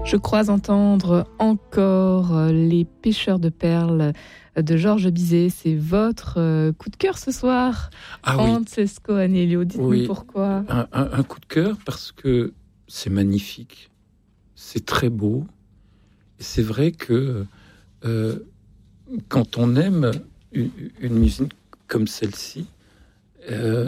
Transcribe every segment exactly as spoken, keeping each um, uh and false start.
Je crois entendre encore les pêcheurs de perles de Georges Bizet. C'est votre coup de cœur ce soir, ah, Francesco oui. Agnello. Dites-nous oui. pourquoi. Un, un, un coup de cœur parce que c'est magnifique, c'est très beau. C'est vrai que euh, quand on aime une, une musique comme celle-ci, euh,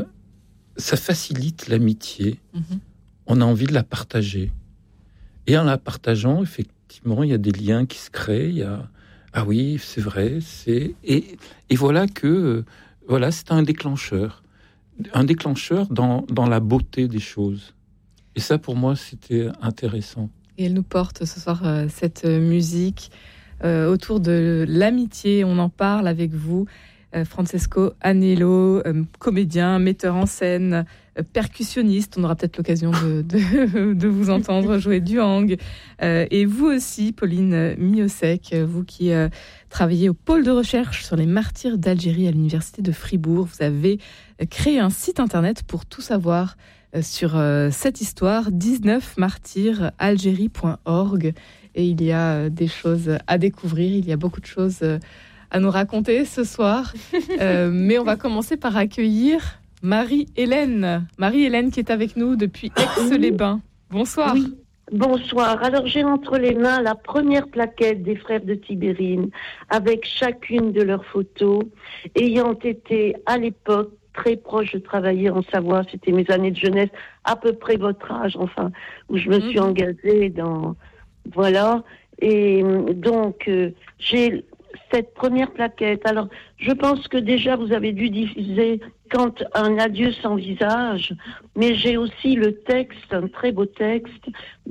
ça facilite l'amitié. Mm-hmm. On a envie de la partager. Et en la partageant, effectivement, il y a des liens qui se créent. Il y a ah oui, c'est vrai. C'est et, et voilà que euh, voilà, c'est un déclencheur, un déclencheur dans dans la beauté des choses. Et ça, pour moi, c'était intéressant. Et elle nous porte ce soir euh, cette musique euh, autour de l'amitié. On en parle avec vous, euh, Francesco Agnello, euh, comédien, metteur en scène, euh, percussionniste. On aura peut-être l'occasion de, de, de vous entendre jouer du hang. Euh, et vous aussi, Pauline Miosek, vous qui euh, travaillez au pôle de recherche sur les martyrs d'Algérie à l'université de Fribourg. Vous avez créé un site internet pour tout savoir sur euh, cette histoire, dix-neuf martyrs algérie point org, et il y a euh, des choses à découvrir, il y a beaucoup de choses euh, à nous raconter ce soir, euh, mais on va commencer par accueillir Marie-Hélène, Marie-Hélène qui est avec nous depuis Aix-les-Bains. Bonsoir. Oui. Bonsoir. Alors j'ai entre les mains la première plaquette des frères de Tibérine avec chacune de leurs photos ayant été à l'époque très proche de travailler en Savoie. C'était mes années de jeunesse, à peu près votre âge, enfin, où je me suis engagée dans... Voilà. Et donc, euh, j'ai cette première plaquette. Alors, je pense que déjà, vous avez dû diffuser quand un adieu sans visage, mais j'ai aussi le texte, un très beau texte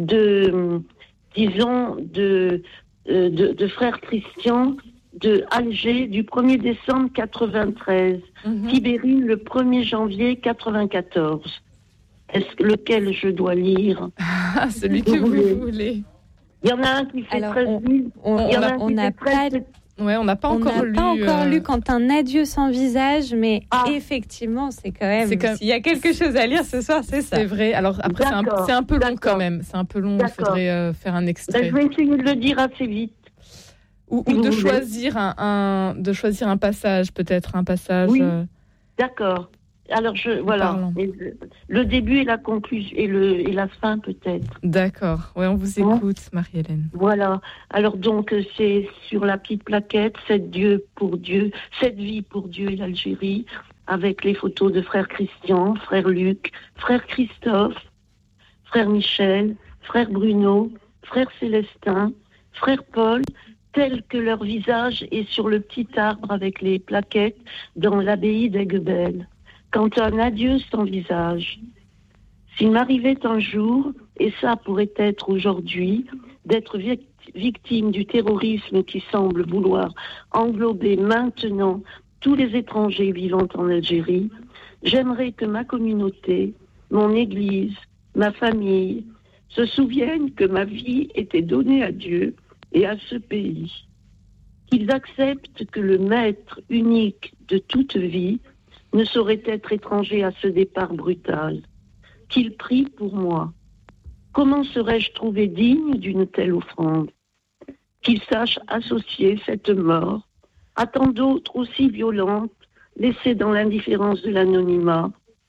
de, disons, de, de, de frère Christian, de Alger, du premier décembre quatre-vingt-treize, mmh. Tibérine le premier janvier quatre-vingt-quatorze. Est-ce que lequel je dois lire? Ah, celui que vous voulez. voulez. Il y en a un qui fait Alors, treize mille. On n'a pas... Ouais, on n'a pas encore lu. On n'a pas encore euh... lu quand un adieu sans visage, mais ah. effectivement, c'est quand même. C'est comme... S'il y a quelque chose à lire ce soir, c'est ça. C'est vrai. Alors après, c'est un, c'est un peu long D'accord. quand même. C'est un peu long. Il faudrait euh, faire un extrait. Ben, je vais essayer de le dire assez vite. Ou, ou de choisir un, un, de choisir un passage, peut-être un passage. Oui. Euh... D'accord. Alors je voilà. Le, le début et la conclusion et le et la fin peut-être. D'accord. Ouais, on vous écoute, hein? Marie-Hélène. Voilà. Alors donc c'est sur la petite plaquette cette Dieu pour Dieu, cette vie pour Dieu et l'Algérie, avec les photos de frère Christian, frère Luc, frère Christophe, frère Michel, frère Bruno, frère Célestin, frère Paul, tel que leur visage est sur le petit arbre avec les plaquettes dans l'abbaye d'Aiguebelle. Quand un adieu sans visage. S'il m'arrivait un jour, et ça pourrait être aujourd'hui, d'être victime du terrorisme qui semble vouloir englober maintenant tous les étrangers vivant en Algérie, j'aimerais que ma communauté, mon église, ma famille, se souviennent que ma vie était donnée à Dieu et à ce pays. Qu'ils acceptent que le maître unique de toute vie ne saurait être étranger à ce départ brutal. Qu'il prie pour moi. Comment serais-je trouvé digne d'une telle offrande? Qu'il sache associer cette mort à tant d'autres aussi violentes, laissées dans l'indifférence de l'anonymat.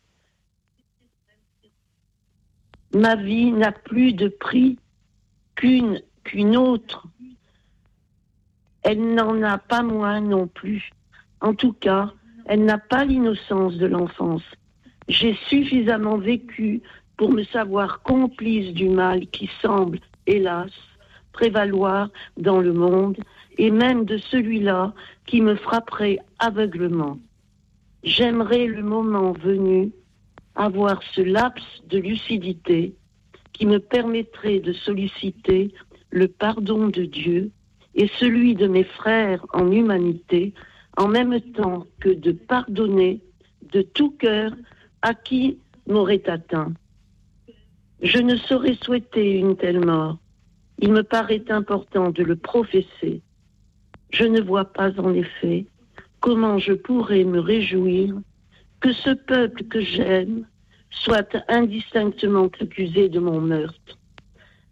Ma vie n'a plus de prix qu'une, qu'une autre. Elle n'en a pas moins non plus. En tout cas, elle n'a pas l'innocence de l'enfance. J'ai suffisamment vécu pour me savoir complice du mal qui semble, hélas, prévaloir dans le monde, et même de celui-là qui me frapperait aveuglement. J'aimerais le moment venu avoir ce laps de lucidité qui me permettrait de solliciter le pardon de Dieu et celui de mes frères en humanité, en même temps que de pardonner de tout cœur à qui m'aurait atteint. Je ne saurais souhaiter une telle mort. Il me paraît important de le professer. Je ne vois pas en effet comment je pourrais me réjouir que ce peuple que j'aime soit indistinctement accusé de mon meurtre.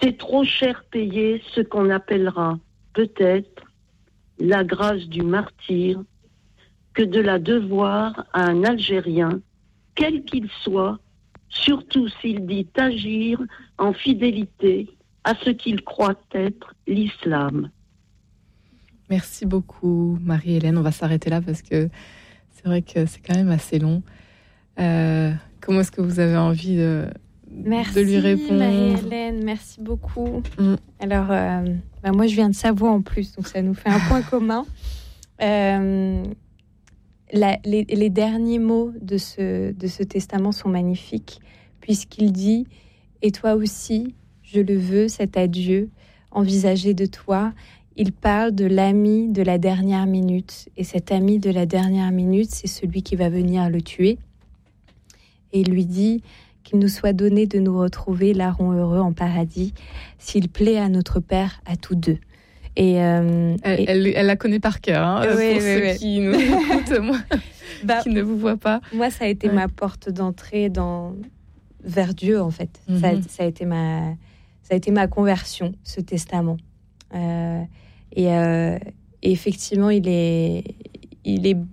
C'est trop cher payé ce qu'on appellera peut-être la grâce du martyr que de la devoir à un Algérien, quel qu'il soit, surtout s'il dit agir en fidélité à ce qu'il croit être l'islam. Merci beaucoup, Marie-Hélène. On va s'arrêter là parce que c'est vrai que c'est quand même assez long. Euh, comment est-ce que vous avez envie de, merci, de lui répondre ? Marie-Hélène, merci beaucoup. Mm. Alors, euh, bah moi, je viens de Savoie en plus, donc ça nous fait un point commun. Euh, la, les, les derniers mots de ce, de ce testament sont magnifiques, puisqu'il dit « Et toi aussi, je le veux, cet adieu, envisagé de toi ». Il parle de l'ami de la dernière minute. Et cet ami de la dernière minute, c'est celui qui va venir le tuer. Et il lui dit qu'il nous soit donné de nous retrouver larrons heureux en paradis, s'il plaît à notre Père, à tous deux. Et, euh, elle, et... Elle, elle la connaît par cœur, hein, oui, pour oui, ceux oui. qui nous écoutent, moi, bah, qui ne vous voient pas. Moi, ça a été ouais. ma porte d'entrée dans... vers Dieu, en fait. Mm-hmm. Ça, ça, a été ma... ça a été ma conversion, ce testament. Euh, et, euh, et effectivement, il est, il est,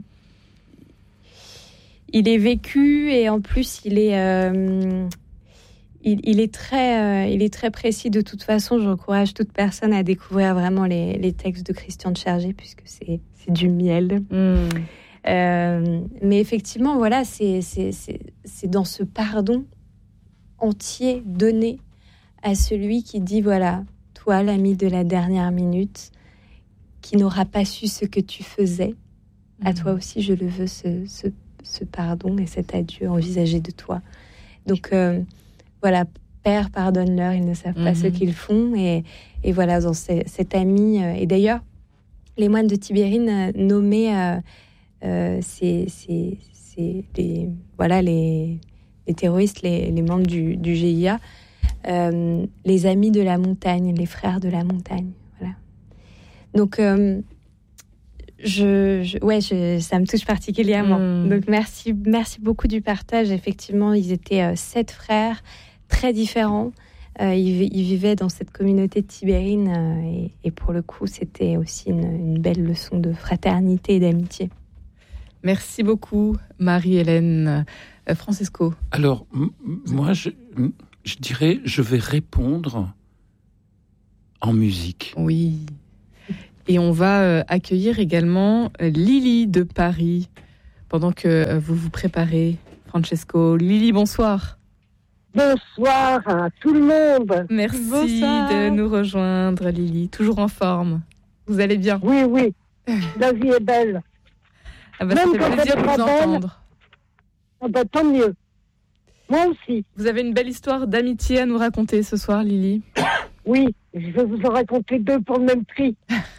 il est vécu et en plus, il est, euh, il, il est très, euh, il est très précis. De toute façon, j'encourage toute personne à découvrir vraiment les, les textes de Christian de Chergé puisque c'est, c'est du miel. Mm. Euh, mais effectivement, voilà, c'est, c'est, c'est, c'est dans ce pardon entier donné à celui qui dit voilà. Toi, l'ami de la dernière minute, qui n'aura pas su ce que tu faisais, mmh. à toi aussi, je le veux, ce, ce, ce pardon et cet adieu envisagé de toi. Donc, euh, voilà, Père, pardonne-leur, ils ne savent mmh. pas ce qu'ils font. Et, et voilà, dans ce, cet ami... Euh, et d'ailleurs, les moines de Tibérine euh, nommaient euh, euh, ces, ces, ces, les, voilà, les, les terroristes, les, les membres du, du G I A, Euh, les amis de la montagne, les frères de la montagne, voilà. Donc, euh, je, je, ouais, je, ça me touche particulièrement. Mmh. Donc, merci, merci beaucoup du partage. Effectivement, ils étaient euh, sept frères très différents. Euh, ils, ils vivaient dans cette communauté de Tibérine euh, et, et pour le coup, c'était aussi une, une belle leçon de fraternité et d'amitié. Merci beaucoup, Marie-Hélène. Euh, Francesco. Alors, m- moi, je... Je dirais, je vais répondre en musique. Oui. Et on va euh, accueillir également euh, Lily de Paris, pendant que euh, vous vous préparez, Francesco. Lily, bonsoir. Bonsoir à tout le monde. Merci bonsoir. de nous rejoindre, Lily. Toujours en forme. Vous allez bien ? Oui, oui. La vie est belle. Ah bah, ça fait plaisir de vous entendre. Ah bah, tant mieux. Moi aussi. Vous avez une belle histoire d'amitié à nous raconter ce soir, Lily. Oui, je vais vous en raconter deux pour le même prix.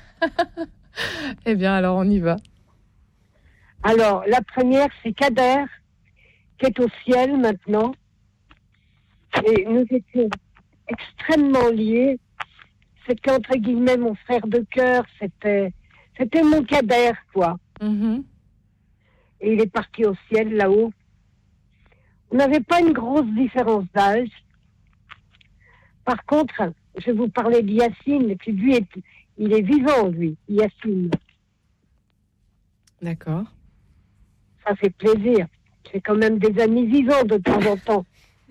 Eh bien, alors on y va. Alors, la première, c'est Kader, qui est au ciel maintenant. Et nous étions extrêmement liés. C'était, entre guillemets, mon frère de cœur. C'était, c'était mon Kader, quoi. Mm-hmm. Et il est parti au ciel, là-haut. On n'avait pas une grosse différence d'âge. Par contre, je vais vous parler de Yacine, et puis lui, est, il est vivant, lui, Yacine. D'accord. Ça fait plaisir. J'ai quand même des amis vivants de temps en temps.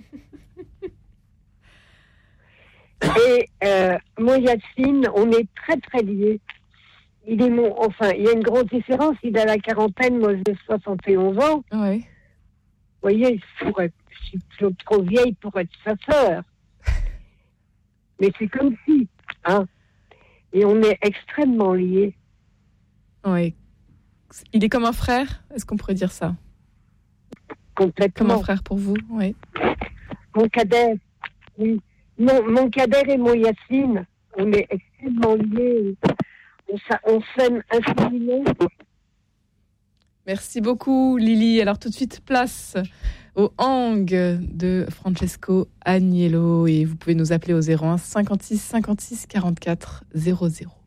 Et euh, moi, Yacine, on est très, très liés. Il est mon, enfin, il y a une grosse différence. Il a la quarantaine, moi j'ai soixante et onze ans. Oui. Vous voyez, je, pourrais, je suis trop vieille pour être sa sœur. Mais c'est comme si, hein. Et on est extrêmement liés. Oui. Il est comme un frère, est-ce qu'on pourrait dire ça ? Complètement. Comme un frère pour vous, oui. Mon Kader, oui. Mon, mon Kader et mon Yacine, on est extrêmement liés. On, on s'aime infiniment. Merci beaucoup, Lily. Alors, tout de suite, place au hang de Francesco Agnello. Et vous pouvez nous appeler au zéro un cinquante-six cinquante-six quarante-quatre zéro zéro.